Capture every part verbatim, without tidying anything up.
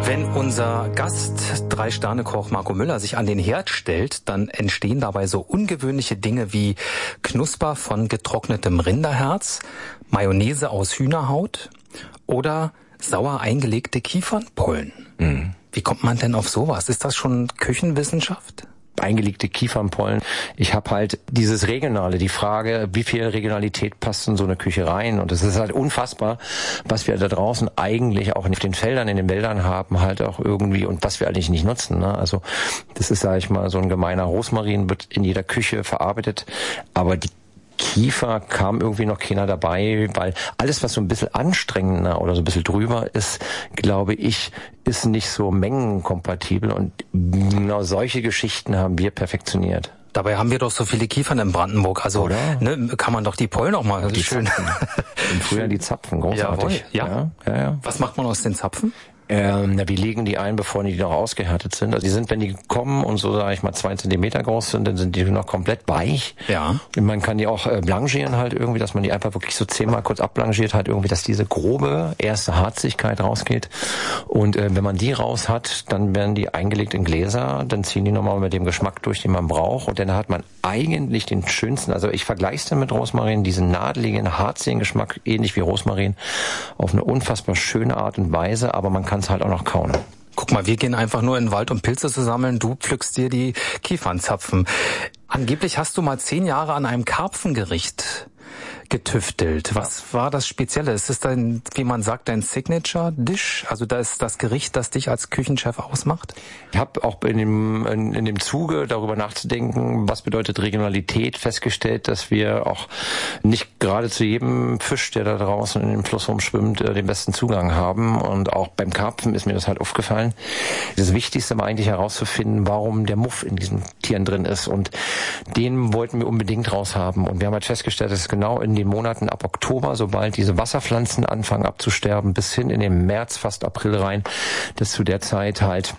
Wenn unser Gast, Drei-Sterne-Koch Marco Müller, sich an den Herd stellt, dann entstehen dabei so ungewöhnliche Dinge wie Knusper von getrocknetem Rinderherz, Mayonnaise aus Hühnerhaut oder sauer eingelegte Kiefernpollen. Mhm. Wie kommt man denn auf sowas? Ist das schon Küchenwissenschaft? Eingelegte Kiefernpollen. Ich habe halt dieses Regionale, die Frage, wie viel Regionalität passt in so eine Küche rein? Und es ist halt unfassbar, was wir da draußen eigentlich auch auf den Feldern, in den Wäldern haben, halt auch irgendwie und was wir eigentlich nicht nutzen. Ne? Also das ist, sage ich mal, so ein gemeiner Rosmarin, wird in jeder Küche verarbeitet, aber die Kiefer kam irgendwie noch keiner dabei, weil alles, was so ein bisschen anstrengender oder so ein bisschen drüber ist, glaube ich, ist nicht so mengenkompatibel und genau solche Geschichten haben wir perfektioniert. Dabei haben wir doch so viele Kiefern in Brandenburg, also ne, kann man doch die Pollen auch mal die schön. Im Frühjahr die Zapfen, großartig. Ja. Ja? Ja, ja. Was macht man aus den Zapfen? Ähm, na, wir legen die ein, bevor die noch ausgehärtet sind. Also die sind, wenn die kommen und so, sage ich mal, zwei Zentimeter groß sind, dann sind die noch komplett weich. Ja. Und man kann die auch äh, blanchieren halt irgendwie, dass man die einfach wirklich so zehnmal kurz abblanchiert halt irgendwie, dass diese grobe erste Harzigkeit rausgeht. Und äh, wenn man die raus hat, dann werden die eingelegt in Gläser, dann ziehen die nochmal mit dem Geschmack durch, den man braucht. Und dann hat man eigentlich den schönsten, also ich vergleiche es dann mit Rosmarin, diesen nadeligen, harzigen Geschmack, ähnlich wie Rosmarin, auf eine unfassbar schöne Art und Weise, aber man kann es halt auch noch kauen. Guck mal, wir gehen einfach nur in den Wald, um Pilze zu sammeln. Du pflückst dir die Kiefernzapfen. Angeblich hast du mal zehn Jahre an einem Karpfengericht getüftelt. Was war das Spezielle? Ist es dein, wie man sagt, dein Signature-Dish? Also das ist das Gericht, das dich als Küchenchef ausmacht? Ich habe auch in dem, in, in dem Zuge, darüber nachzudenken, was bedeutet Regionalität, festgestellt, dass wir auch nicht gerade zu jedem Fisch, der da draußen in dem Fluss rumschwimmt, den besten Zugang haben. Und auch beim Karpfen ist mir das halt aufgefallen. Das Wichtigste war eigentlich herauszufinden, warum der Muff in diesen Tieren drin ist. Und den wollten wir unbedingt raushaben. Und wir haben halt festgestellt, dass es genau in den Monaten ab Oktober, sobald diese Wasserpflanzen anfangen abzusterben, bis hin in den März, fast April rein, dass zu der Zeit halt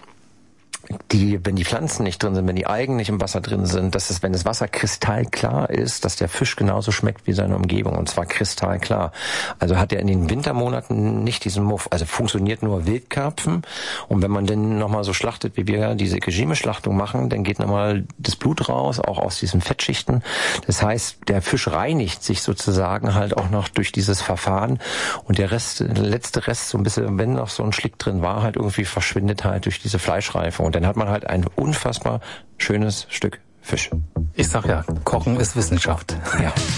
die, wenn die Pflanzen nicht drin sind, wenn die Algen nicht im Wasser drin sind, dass es, wenn das Wasser kristallklar ist, dass der Fisch genauso schmeckt wie seine Umgebung, und zwar kristallklar. Also hat er in den Wintermonaten nicht diesen Muff, also funktioniert nur Wildkarpfen, und wenn man dann nochmal so schlachtet, wie wir diese Kejime-Schlachtung machen, dann geht nochmal das Blut raus, auch aus diesen Fettschichten. Das heißt, der Fisch reinigt sich sozusagen halt auch noch durch dieses Verfahren, und der Rest, der letzte Rest, so ein bisschen, wenn noch so ein Schlick drin war, halt irgendwie verschwindet halt durch diese Fleischreife. Und dann hat man halt ein unfassbar schönes Stück Fisch. Ich sag ja, Kochen ist Wissenschaft. Ja.